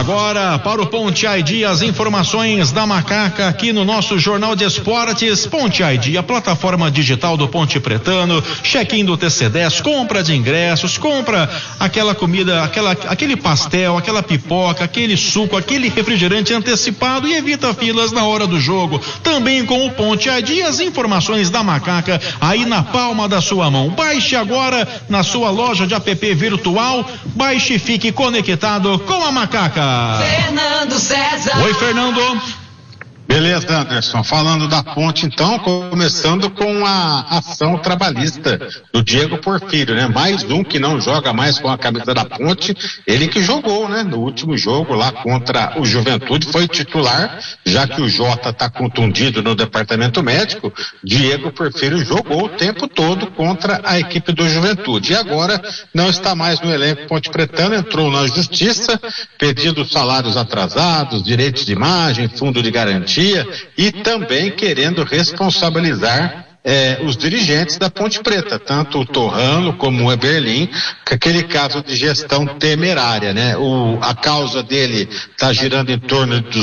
Agora, para o Ponte ID, as informações da Macaca aqui no nosso Jornal de Esportes. Ponte ID, a plataforma digital do Ponte Pretano, check-in do TC10, compra de ingressos, compra aquela comida, aquele pastel, aquela pipoca, aquele suco, aquele refrigerante antecipado e evita filas na hora do jogo. Também com o Ponte ID, as informações da Macaca aí na palma da sua mão. Baixe agora na sua loja de app virtual, baixe e fique conectado com a Macaca. Fernando César. Oi, Fernando. Beleza, Anderson. Falando da Ponte, então, começando com a ação trabalhista do Diego Porfírio, né? Mais um que não joga mais com a camisa da Ponte, ele que jogou, né? No último jogo lá contra o Juventude, foi titular, já que o Jota está contundido no departamento médico. Diego Porfírio jogou o tempo todo contra a equipe do Juventude e agora não está mais no elenco Ponte Pretano, entrou na justiça pedindo salários atrasados, direitos de imagem, fundo de garantia e também querendo responsabilizar os dirigentes da Ponte Preta, tanto o Torrano como o Eberlin, com aquele caso de gestão temerária, né? A causa dele está girando em torno de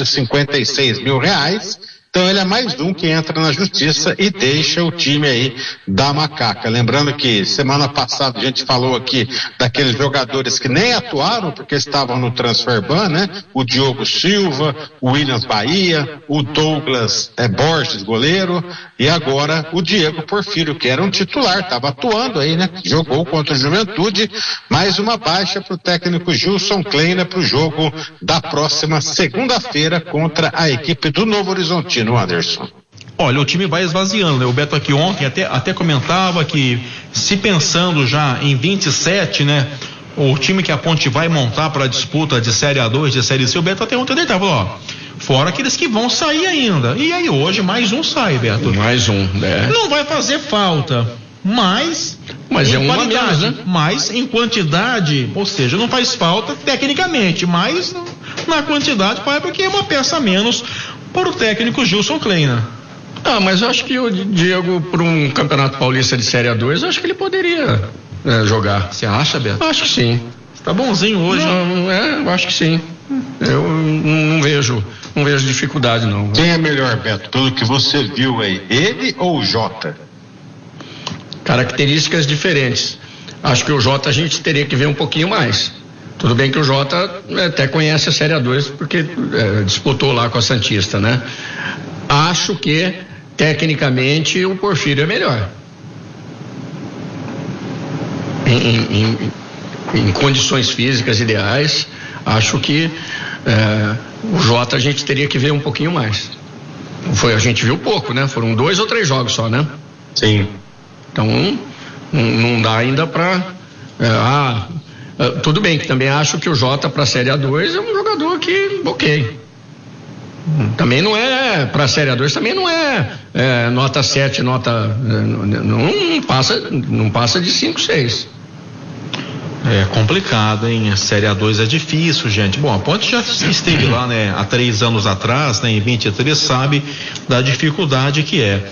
R$256 mil. Então ele é mais um que entra na justiça e deixa o time aí da Macaca. Lembrando que semana passada a gente falou aqui daqueles jogadores que nem atuaram porque estavam no transfer ban, né? O Diogo Silva, o Williams Bahia, o Douglas Borges, goleiro, e agora o Diego Porfírio, que era um titular, estava atuando aí, né? Jogou contra o Juventude. Mais uma baixa para o técnico Gilson Kleina para o jogo da próxima segunda-feira contra a equipe do Novo Horizontino. Anderson. Olha, o time vai esvaziando, né? O Beto aqui ontem até comentava que, se pensando já em 27, né? O time que a Ponte vai montar para a disputa de Série A2, de Série C, o Beto até ontem deitava, ó, fora aqueles que vão sair ainda. E aí hoje mais um sai, Beto. Mais um, né? Não vai fazer falta, mas é uma menos, né? Mas em quantidade, ou seja, não faz falta tecnicamente, mas na quantidade vai, porque é uma peça a menos para o técnico Gilson Kleina. Mas eu acho que o Diego, para um campeonato paulista de Série A2, eu acho que ele poderia jogar. Você acha, Beto? Acho que sim. Tá bonzinho hoje. Eu acho que sim. Eu não vejo dificuldade, não. Quem é melhor, Beto, pelo que você viu aí, ele ou o Jota? Características diferentes. Acho que o Jota a gente teria que ver um pouquinho mais. Tudo bem que o Jota até conhece a Série A2 porque disputou lá com a Santista, né? Acho que tecnicamente o Porfírio é melhor. Em condições físicas ideais, acho que o Jota a gente teria que ver um pouquinho mais. A gente viu pouco, né? Foram 2 ou 3 jogos só, né? Sim. Então não dá ainda para tudo bem que também acho que o Jota para a Série A2 é um jogador que, ok. Também não é, para a Série A2 também não é nota 7, não passa de 5, 6. É complicado, hein? A Série A2 é difícil, gente. Bom, a Ponte já esteve lá, né? Há 3 anos atrás, né? Em 23, sabe da dificuldade que é.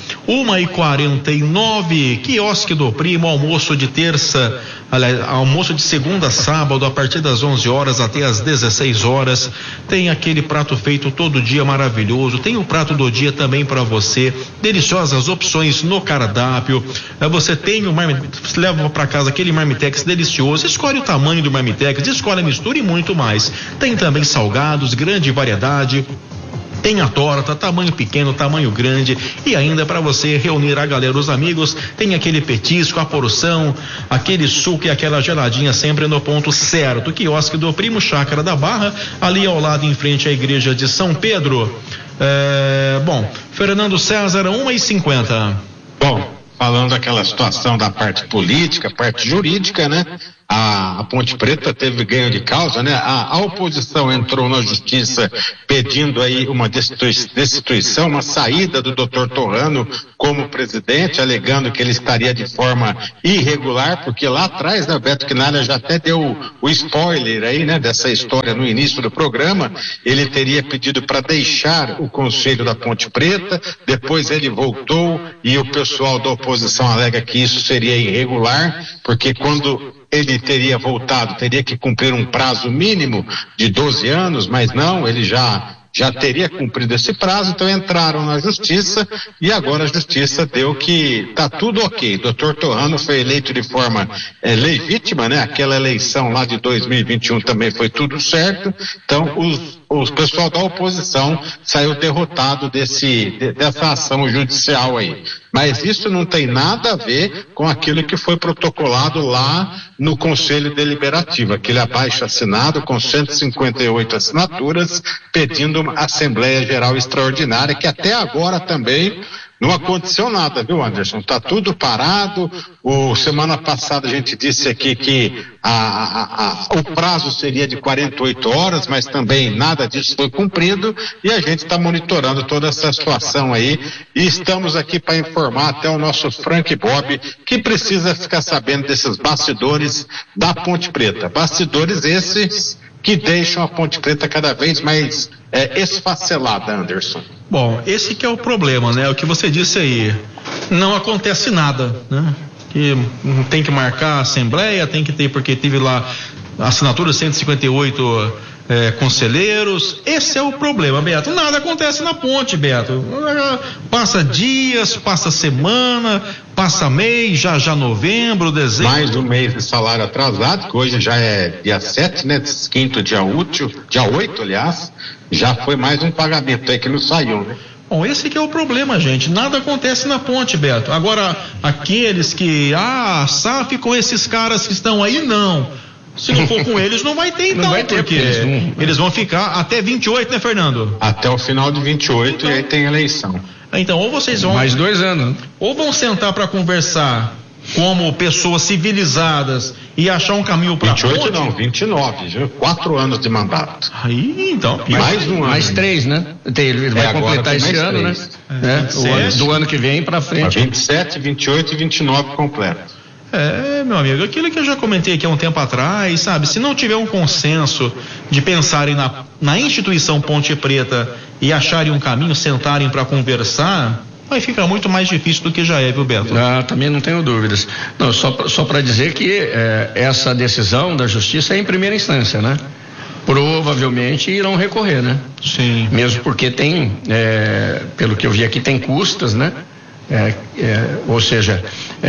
1h49, quiosque do Primo, almoço de terça, aliás, almoço de segunda a sábado, a partir das 11 horas até as 16 horas. Tem aquele prato feito todo dia maravilhoso. Tem o prato do dia também para você. Deliciosas opções no cardápio. Você tem você leva para casa aquele marmitex delicioso. Escolhe o tamanho do marmitex, escolhe a mistura e muito mais. Tem também salgados, grande variedade. Tem a torta, tamanho pequeno, tamanho grande, e ainda para você reunir a galera, os amigos, tem aquele petisco, a porção, aquele suco e aquela geladinha sempre no ponto certo. Quiosque do Primo, Chácara da Barra, ali ao lado em frente à igreja de São Pedro. Bom, Fernando César, 1h50. Bom, falando daquela situação da parte política, parte jurídica, né? A Ponte Preta teve ganho de causa, né? A oposição entrou na justiça pedindo aí uma destituição, uma saída do Dr. Torrano como presidente, alegando que ele estaria de forma irregular, porque lá atrás, né, o Beto Quinalha já até deu o spoiler aí, né, dessa história no início do programa. Ele teria pedido para deixar o conselho da Ponte Preta, depois ele voltou e o pessoal da oposição alega que isso seria irregular, porque quando ele teria voltado, teria que cumprir um prazo mínimo de 12 anos, mas não, ele já teria cumprido esse prazo, então entraram na justiça e agora a justiça deu que tá tudo ok. Dr. Torrano foi eleito de forma legítima, né? Aquela eleição lá de 2021 também foi tudo certo, então o pessoal da oposição saiu derrotado dessa ação judicial aí. Mas isso não tem nada a ver com aquilo que foi protocolado lá no Conselho Deliberativo, aquele abaixo-assinado com 158 assinaturas pedindo uma Assembleia Geral Extraordinária, que até agora também não aconteceu nada, viu, Anderson? Tá tudo parado. Semana passada a gente disse aqui que o prazo seria de 48 horas, mas também nada disso foi cumprido e a gente está monitorando toda essa situação aí e estamos aqui para informar até o nosso Frank Bob, que precisa ficar sabendo desses bastidores da Ponte Preta. Bastidores esses que deixam a Ponte Preta cada vez mais esfacelada, Anderson. Bom, esse que é o problema, né? O que você disse aí, não acontece nada, né? Que tem que marcar a assembleia, tem que ter, porque teve lá assinatura 158 conselheiros. Esse é o problema, Beto. Nada acontece na ponte, Beto. Passa dias, passa semana, passa mês, já novembro, dezembro. Mais um mês de salário atrasado, que hoje já é dia 7, né? Quinto dia útil, dia 8, aliás, já foi mais um pagamento aí que não saiu, né? Bom, esse que é o problema, gente. Nada acontece na ponte, Beto. Agora, aqueles que, SAF com esses caras que estão aí, não. Se não for com eles, não vai ter, então. Não vai ter, porque eles vão ficar até 28, né, Fernando? Até o final de 28, então, e aí tem eleição. Então, ou vocês vão... Mais 2 anos. Ou vão sentar para conversar como pessoas civilizadas e achar um caminho para 28 ponte. Não, 29, já 4 anos de mandato. Aí, então. Mais um ano. Mais 3, né? Ele vai completar esse ano, 3. Né? Do ano que vem para frente. 27, 28 e 29 completo. Meu amigo, aquilo que eu já comentei aqui há um tempo atrás, sabe? Se não tiver um consenso de pensarem na instituição Ponte Preta e acharem um caminho, sentarem para conversar, vai ficar muito mais difícil do que já é, viu, Beto? Também não tenho dúvidas. Não, só para dizer que essa decisão da justiça é em primeira instância, né? Provavelmente irão recorrer, né? Sim. Mesmo porque tem, pelo que eu vi aqui, tem custas, né? Ou seja,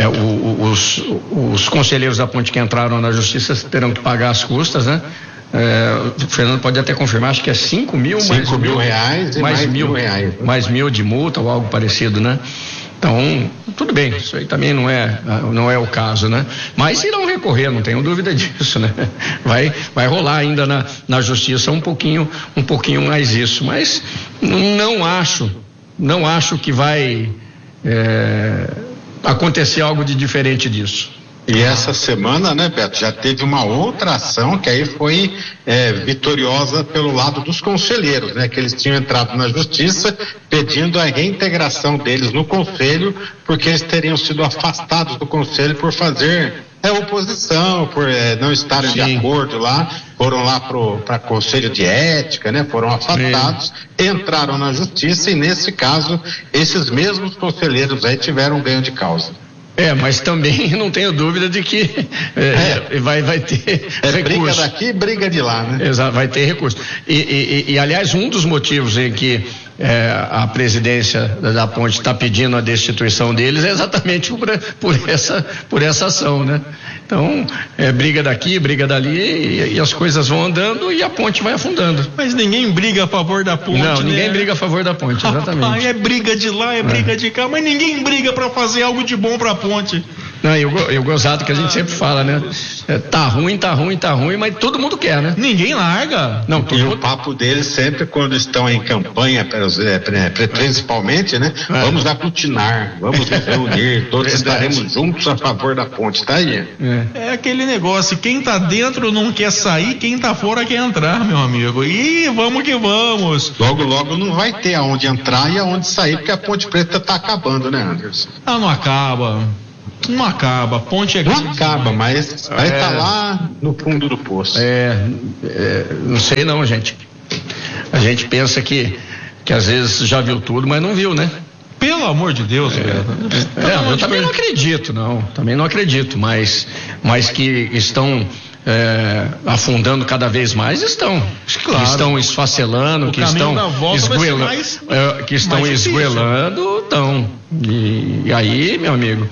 os conselheiros da ponte que entraram na justiça terão que pagar as custas, né? O Fernando pode até confirmar, acho que é 5 mil, R$5 mil e mais mil reais. Mais 1.000 de multa ou algo parecido, né? Então, tudo bem, isso aí também não é o caso, né? Mas irão recorrer, não tenho dúvida disso, né? Vai rolar ainda na justiça um pouquinho mais isso, mas não acho que vai acontecer algo de diferente disso. E essa semana, né, Beto, já teve uma outra ação que aí foi vitoriosa pelo lado dos conselheiros, né, que eles tinham entrado na justiça pedindo a reintegração deles no conselho, porque eles teriam sido afastados do conselho por fazer oposição, por não estarem de acordo lá, foram lá para conselho de ética, né, foram afastados, entraram na justiça e nesse caso esses mesmos conselheiros aí tiveram ganho de causa. Mas também não tenho dúvida de que vai ter recurso. Briga daqui, briga de lá, né? Exato, vai ter recurso. E aliás, um dos motivos em que a presidência da ponte está pedindo a destituição deles é exatamente por essa ação, né? Então, briga daqui, briga dali, e as coisas vão andando e a ponte vai afundando. Mas ninguém briga a favor da ponte, Não, ninguém briga a favor da ponte, exatamente. É briga de lá, briga de cá, mas ninguém briga para fazer algo de bom para a ponte. Não, eu gozado que a gente sempre fala, né? Tá ruim, mas todo mundo quer, né? Ninguém larga. Não, o papo deles sempre quando estão em campanha, principalmente, né? Vamos aglutinar, vamos nos reunir, todos estaremos juntos a favor da ponte, tá aí? É aquele negócio, quem tá dentro não quer sair, quem tá fora quer entrar, meu amigo. E vamos que vamos. Logo não vai ter aonde entrar e aonde sair, porque a Ponte Preta tá acabando, né, Anderson? Não acaba. Não acaba, a ponte é grande. Não acaba, mas vai estar lá no fundo do poço. Não sei não, gente. A gente pensa que às vezes já viu tudo, mas não viu, né? Pelo amor de Deus, eu também não acredito, mas mas que estão afundando cada vez mais, estão. Claro. Que estão esfacelando, que estão esgoelando, estão. E aí, meu amigo,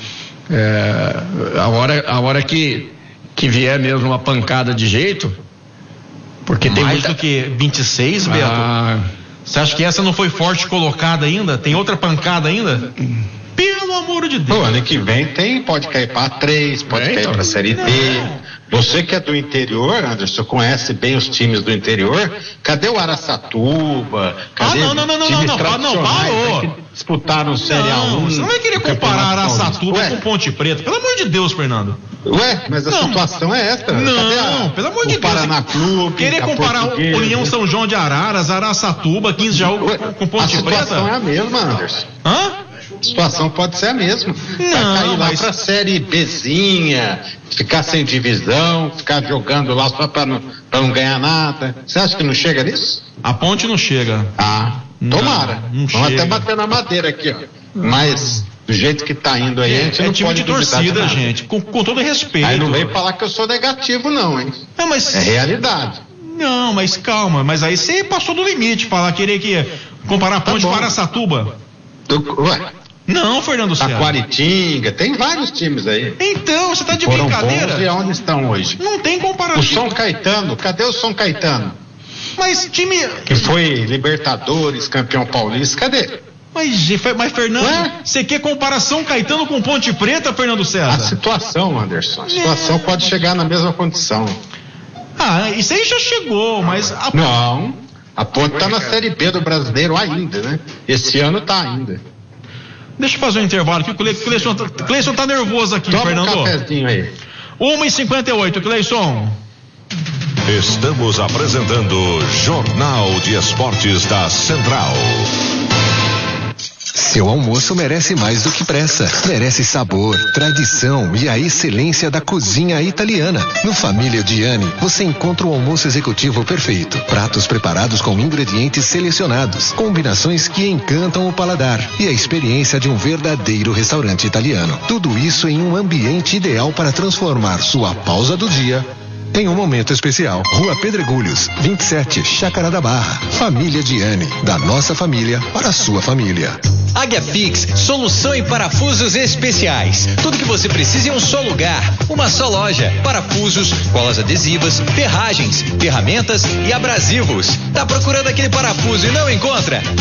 a hora que vier mesmo uma pancada de jeito, porque tem mais do que 26, Beto. Você acha que essa não foi forte colocada ainda? Tem outra pancada ainda? Pelo amor de Deus. Ano que vem pode cair para 3, pode cair para a Série B. Você que é do interior, Anderson, conhece bem os times do interior. Cadê o Araçatuba? Cadê não, parou. Que disputaram Série A1? Você não vai querer comparar Araçatuba com Ponte Preta. Pelo amor de Deus, Fernando. Ué, mas a situação é essa. Não, pelo amor de Deus. Paraná Clube, querer comparar o União São João de Araras, Araçatuba, 15 de Jaú com Ponte Preta? A situação é a mesma, Anderson. A situação pode ser a mesma. Vai cair lá pra Série Bzinha, ficar sem divisão, ficar jogando lá só pra não ganhar nada. Você acha que não chega nisso? A Ponte não chega. Tomara. Vamos até bater na madeira aqui, ó. Mas do jeito que tá indo aí, a gente não time pode de torcida, gente. Com todo respeito. Aí não vem falar que eu sou negativo, não, hein? É realidade. Não, mas calma. Mas aí você passou do limite, querer que comparar a Ponte com Araçatuba. Ué? Não, Fernando César. Taquaritinga, tem vários times aí. Então, você tá de foram brincadeira. Bons e onde estão hoje? Não tem comparação. O São Caetano, cadê o São Caetano? Mas time... Que foi Libertadores, campeão paulista, cadê? Mas Fernando, você quer comparar São Caetano com Ponte Preta, Fernando César? A situação, Anderson, a situação pode chegar na mesma condição. Isso aí já chegou, mas... Não, a Ponte tá na Série B do Brasileiro ainda, né? Esse ano tá ainda. Deixa eu fazer um intervalo aqui, o Cleison tá nervoso aqui, Toma Fernando. Um cafezinho aí. 1h58, Cleison. Estamos apresentando Jornal de Esportes da Central. Seu almoço merece mais do que pressa. Merece sabor, tradição e a excelência da cozinha italiana. No Família Gianni, você encontra o almoço executivo perfeito. Pratos preparados com ingredientes selecionados. Combinações que encantam o paladar. E a experiência de um verdadeiro restaurante italiano. Tudo isso em um ambiente ideal para transformar sua pausa do dia em um momento especial. Rua Pedregulhos, 27, Chácara da Barra. Família Gianni, da nossa família para a sua família. Águia Fix, solução em parafusos especiais. Tudo que você precisa em um só lugar, uma só loja. Parafusos, colas adesivas, ferragens, ferramentas e abrasivos. Tá procurando aquele parafuso e não encontra?